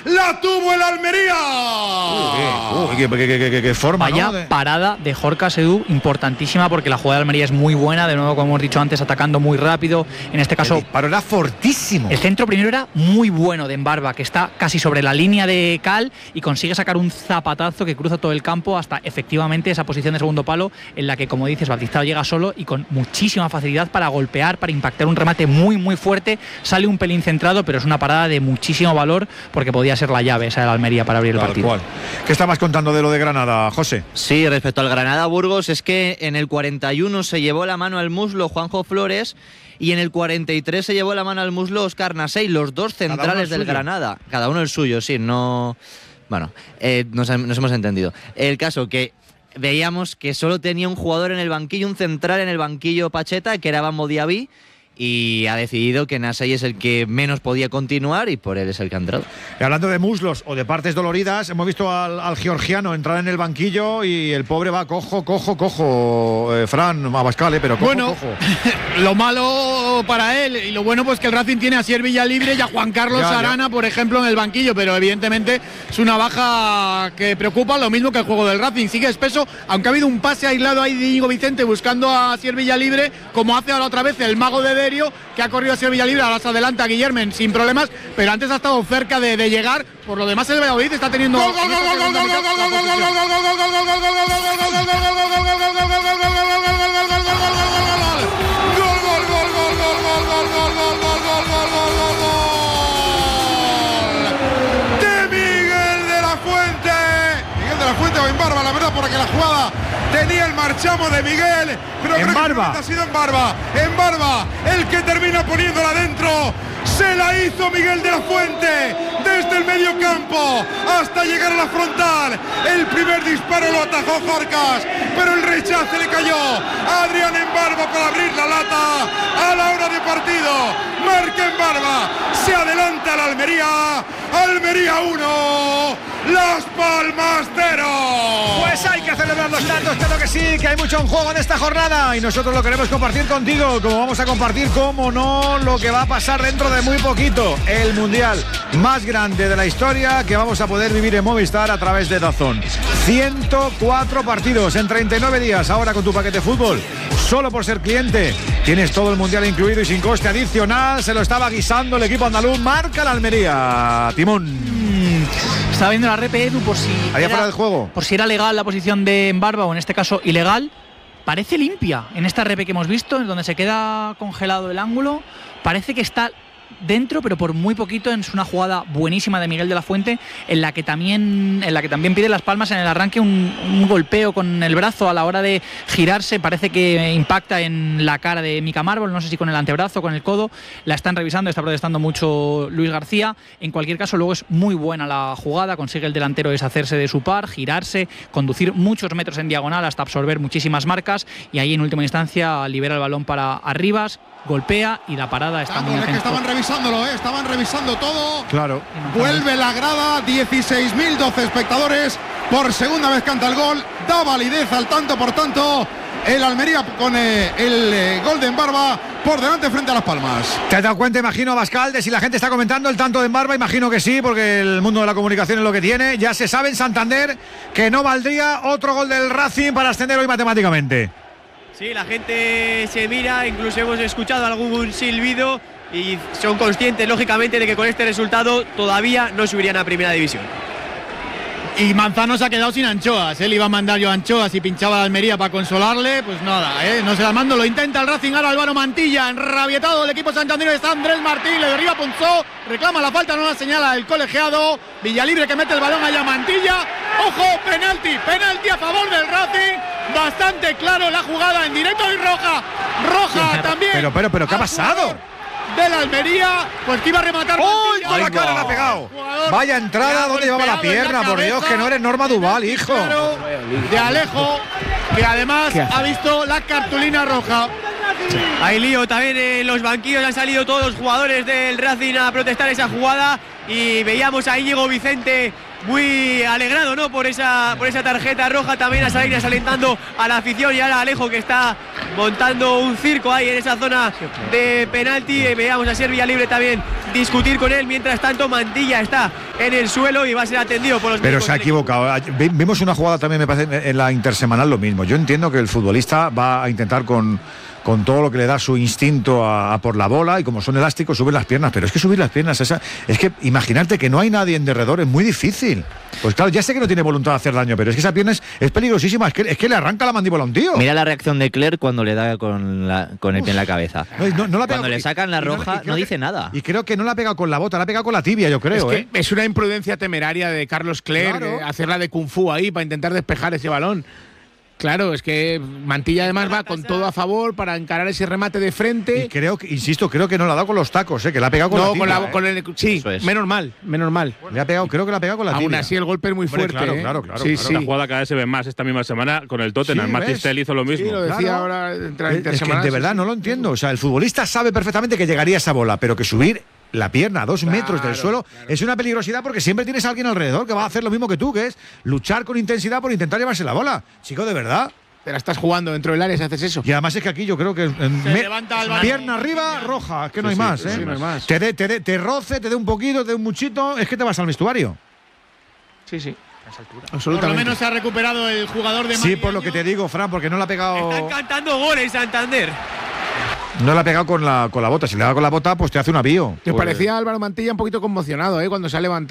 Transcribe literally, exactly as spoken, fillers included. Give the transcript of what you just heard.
la tuvo el Almería. Uh, qué, qué, qué, qué, qué forma, Vaya ¿no? de... parada de Jorcas, Edu, importantísima, porque la jugada de Almería es muy buena, de nuevo, como hemos dicho antes, atacando muy rápido. En este caso, el disparo era fortísimo. El centro primero era muy bueno de Embarba, que está casi sobre la línea de cal y consigue sacar un zapatazo que cruza todo el campo hasta efectivamente esa posición de segundo palo, en la que, como dices, Batistao llega solo y con muchísima facilidad para golpear, para impactar un remate muy muy fuerte. Sale un pelín centrado, pero es una parada de muchísimo valor, porque podía ser la llave esa de la Almería para abrir el Tal partido. cual. ¿Qué estabas contando de lo de Granada, José? Sí, respecto al Granada-Burgos, es que en el cuarenta y uno se llevó la mano al muslo Juanjo Flores y en el cuarenta y tres se llevó la mano al muslo Óscar Nasey, los dos centrales del Granada. Cada uno el suyo, sí, no... Bueno, eh, nos, nos hemos entendido. El caso que veíamos que solo tenía un jugador en el banquillo, un central en el banquillo Pacheta, que era Bambo Diaby, y ha decidido que Nasey es el que menos podía continuar y por él es el que ha entrado. Y hablando de muslos o de partes doloridas, hemos visto al, al georgiano entrar en el banquillo y el pobre va cojo, cojo, cojo. Eh, Fran, Abascal, eh, pero cojo, bueno, cojo. Lo malo para él y lo bueno pues que el Racing tiene a Sier Villalibre y a Juan Carlos ya, Arana, ya. por ejemplo, en el banquillo, pero evidentemente es una baja que preocupa, lo mismo que el juego del Racing. Sigue espeso, aunque ha habido un pase aislado ahí de Íñigo Vicente buscando a Sier Villalibre, como hace ahora otra vez el mago de Derio, que ha corrido a Sier Villalibre, ahora se adelanta a Guillermen sin problemas, pero antes ha estado cerca de, de llegar. Por lo demás el Valladolid está teniendo Gol, gol, gol, gol, gol, gol, gol, gol, gol, gol, gol, gol, de Miguel de la Fuente. Miguel de la Fuente o Embarba, la verdad, porque la jugada tenía el marchamo de Miguel, pero creo Embarba. que ha sido Embarba. Embarba, el que termina poniéndola dentro. Se la hizo Miguel de la Fuente desde el medio campo hasta llegar a la frontal. El primer disparo lo atajó Jorcas, pero el rechace le cayó a Adrián Embarba para abrir la lata a la hora de partido. Marca Embarba, se adelanta la Almería. Almería uno, Las Palmas cero. Pues hay que celebrar los tantos, claro que sí, que hay mucho en juego en esta jornada y nosotros lo queremos compartir contigo, como vamos a compartir, como no, lo que va a pasar dentro de muy poquito, el mundial más grande de la historia que vamos a poder vivir en Movistar a través de DAZN. ciento cuatro partidos en treinta y nueve días, ahora con tu paquete fútbol. Solo por ser cliente tienes todo el mundial incluido y sin coste adicional. Se lo estaba guisando el equipo andaluz. Marca la Almería, Timón. Mm, estaba viendo la rep, Edu, por si Había era, fuera del juego. por si era legal la posición de Embarba o en este caso ilegal. Parece limpia en esta rep que hemos visto, en donde se queda congelado el ángulo. Parece que está dentro, pero por muy poquito. Es una jugada buenísima de Miguel de la Fuente, en la que también en la que también pide Las Palmas en el arranque un, un golpeo con el brazo a la hora de girarse. Parece que impacta en la cara de Mika Marvel, no sé si con el antebrazo o con el codo. La están revisando, está protestando mucho Luis García. En cualquier caso, luego es muy buena la jugada, consigue el delantero deshacerse de su par, girarse, conducir muchos metros en diagonal hasta absorber muchísimas marcas, y ahí en última instancia libera el balón para Arribas, golpea y la parada está Claro, muy es que atento. estaban revisándolo, ¿eh? Estaban revisando todo. Claro. Vuelve la grada, dieciséis mil doce espectadores. Por segunda vez canta el gol. Da validez al tanto por tanto. El Almería con eh, el eh, gol de Embarba por delante frente a Las Palmas. ¿Te has dado cuenta, imagino, Abascal, de si la gente está comentando el tanto de Embarba? Imagino que sí, porque el mundo de la comunicación es lo que tiene. Ya se sabe en Santander que no valdría otro gol del Racing para ascender hoy matemáticamente. Sí, la gente se mira, incluso hemos escuchado algún silbido y son conscientes, lógicamente, de que con este resultado todavía no subirían a Primera División. Y Manzano se ha quedado sin anchoas. Él iba a mandar yo anchoas y pinchaba la Almería para consolarle. Pues nada, ¿eh? No se la mando. Lo intenta el Racing. Ahora Álvaro Mantilla. Enrabietado el equipo santanderino. Está Andrés Martín. Le derriba Ponzó. Reclama la falta. No la señala el colegiado. Villalibre que mete el balón allá a Mantilla. ¡Ojo! Penalti. Penalti a favor del Racing. Bastante claro la jugada en directo y roja. Roja también. Pero, pero, pero, ¿qué ha pasado? De la Almería, pues que iba a rematar. ¡Uy! Con la cara le ha pegado. Vaya entrada, ¿dónde llevaba la pierna? Por Dios, que no eres Norma Duval, hijo. De Alejo, que además ha visto la cartulina roja. Hay lío también en los banquillos, han salido todos los jugadores del Racing a protestar esa jugada y veíamos a Íñigo Vicente muy alegrado, ¿no? Por esa, por esa tarjeta roja, también a Salinas alentando a la afición, y ahora Alejo, que está montando un circo ahí en esa zona de penalti. Y veíamos a Serbia Libre también discutir con él. Mientras tanto, Mantilla está en el suelo y va a ser atendido por los Pero se ha equivocado. Vimos una jugada también, me parece, en la intersemanal lo mismo. Yo entiendo que el futbolista va a intentar con con todo lo que le da su instinto a, a por la bola, y como son elásticos suben las piernas, pero es que subir las piernas, esa, es que imaginarte que no hay nadie en derredor es muy difícil. Pues claro, ya sé que no tiene voluntad de hacer daño, pero es que esa pierna es, es peligrosísima, es que, es que le arranca la mandíbula a un tío. Mira la reacción de Clerc cuando le da con, la, con el pie en la cabeza. No, no la cuando le sacan la roja no, no dice que, nada. Y creo que no la ha pegado con la bota, la ha pegado con la tibia, yo creo. Es que ¿eh? es una imprudencia temeraria de Carlos Clerc, claro. eh, hacerla de Kung Fu ahí para intentar despejar ese balón. Claro, es que Mantilla además va con todo a favor para encarar ese remate de frente. Y creo que, insisto, creo que no la ha dado con los tacos, ¿eh? Que la ha pegado con no, la tibia, con la, ¿eh? con el, sí, es. menos mal, menos mal. Le ha pegado, creo que la ha pegado con la tibia. Aún así el golpe es muy Hombre, fuerte. Claro, ¿eh? claro, claro. Sí, claro. sí. La jugada cada vez se ve más esta misma semana con el Tottenham. Sí, Matistel hizo lo mismo. Sí, lo decía Claro. ahora entre la Es, es que de verdad sí, no lo entiendo. O sea, el futbolista sabe perfectamente que llegaría esa bola, pero que subir la pierna a dos Claro, metros del suelo claro. es una peligrosidad, porque siempre tienes a alguien alrededor que va a hacer lo mismo que tú, que es luchar con intensidad por intentar llevarse la bola. Chico, de verdad. Te la estás jugando dentro del área si haces eso. Y además es que aquí yo creo que en Se me- levanta el balón. pierna arriba, roja, es que no Sí, hay sí, más, sí, ¿eh? sí, no hay más. Te, de, te, de, te roce, te dé un poquito, te dé un muchito, es que te vas al vestuario. Sí, sí. Absolutamente. Por lo menos se ha recuperado el jugador de Sí, por lo que te digo, Fran, porque no la ha pegado. Están cantando gol en Santander. No la ha pegado con la, con la bota. Si le da con la bota, pues te hace un avío. Te Pues- parecía Álvaro Mantilla un poquito conmocionado, ¿eh? Cuando se ha levantado.